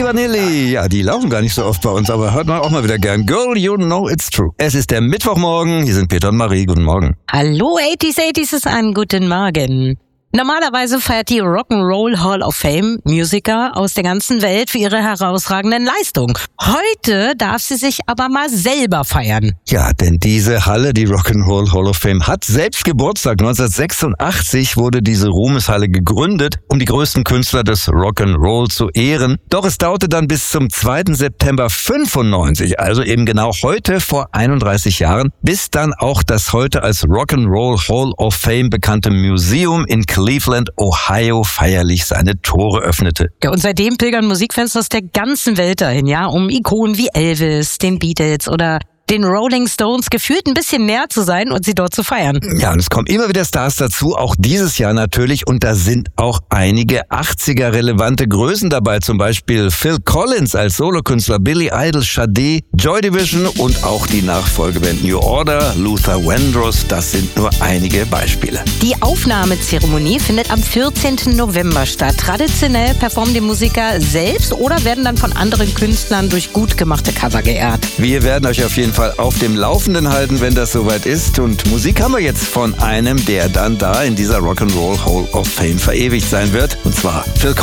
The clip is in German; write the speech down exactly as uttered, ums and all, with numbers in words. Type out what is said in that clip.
Vanilli. Ja, die laufen gar nicht so oft bei uns, aber hört man auch mal wieder gern. Girl, you know it's true. Es ist der Mittwochmorgen. Hier sind Peter und Marie. Guten Morgen. Hallo, achtziger, achtziger ist an. Guten Morgen. Normalerweise feiert die Rock'n'Roll Hall of Fame Musiker aus der ganzen Welt für ihre herausragenden Leistungen. Heute darf sie sich aber mal selber feiern. Ja, denn diese Halle, die Rock'n'Roll Hall of Fame, hat selbst Geburtstag. neunzehnhundertsechsundachtzig wurde diese Ruhmeshalle gegründet, um die größten Künstler des Rock'n'Roll zu ehren. Doch es dauerte dann bis zum zweiten September fünfundneunzig, also eben genau heute vor einunddreißig Jahren, bis dann auch das heute als Rock'n'Roll Hall of Fame bekannte Museum in Cleveland, Ohio, feierlich seine Tore öffnete. Ja, und seitdem pilgern Musikfans aus der ganzen Welt dahin, ja, um Ikonen wie Elvis, den Beatles oder den Rolling Stones gefühlt ein bisschen näher zu sein und sie dort zu feiern. Ja, und es kommen immer wieder Stars dazu, auch dieses Jahr natürlich. Und da sind auch einige achtziger-relevante Größen dabei, zum Beispiel Phil Collins als Solokünstler, Billy Idol, Sade, Joy Division und auch die Nachfolgeband New Order, Luther Vandross. Das sind nur einige Beispiele. Die Aufnahmezeremonie findet am vierzehnten November statt. Traditionell performen die Musiker selbst oder werden dann von anderen Künstlern durch gut gemachte Cover geehrt. Wir werden euch auf jeden Fall auf dem Laufenden halten, wenn das soweit ist. Und Musik haben wir jetzt von einem, der dann da in dieser Rock'n'Roll Hall of Fame verewigt sein wird. Und zwar Phil Collins.